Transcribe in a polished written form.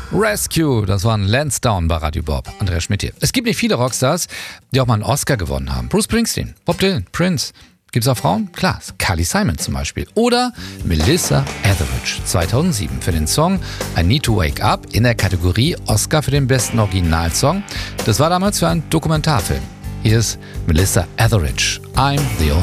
Rescue, das war ein Lansdowne bei Radio Bob. Andreas Schmidt hier. Es gibt nicht viele Rockstars, die auch mal einen Oscar gewonnen haben. Bruce Springsteen, Bob Dylan, Prince. Gibt's auch Frauen? Klar, Carly Simon zum Beispiel. Oder Melissa Etheridge 2007 für den Song I Need to Wake Up in der Kategorie Oscar für den besten Originalsong. Das war damals für einen Dokumentarfilm. Hier ist Melissa Etheridge, I'm the Only